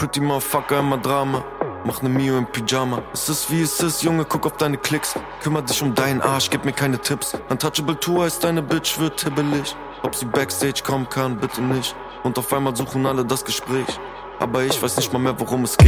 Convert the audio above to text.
pretty motherfucker, immer Drama. Mach ne Mio im Pyjama. Es ist wie es ist, Junge, guck auf deine Klicks. Kümmer dich um deinen Arsch, gib mir keine Tipps. Untouchable Tour heißt deine Bitch wird hibbelig. Ob sie Backstage kommen kann, bitte nicht. Und auf einmal suchen alle das Gespräch. Aber ich weiß nicht mal mehr, worum es geht.